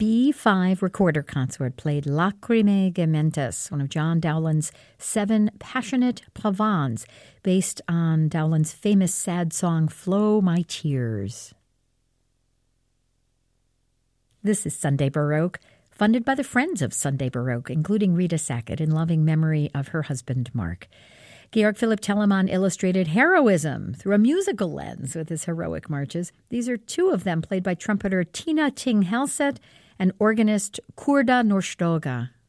B5 recorder consort played Lacrimae Gementes, one of John Dowland's 7 passionate pavans, based on Dowland's famous sad song, Flow My Tears. This is Sunday Baroque, funded by the Friends of Sunday Baroque, including Rita Sackett, in loving memory of her husband, Mark. Georg Philipp Telemann illustrated heroism through a musical lens with his heroic marches. These are 2 of them played by trumpeter Tina Ting-Helset and organist Kurda Norstoga.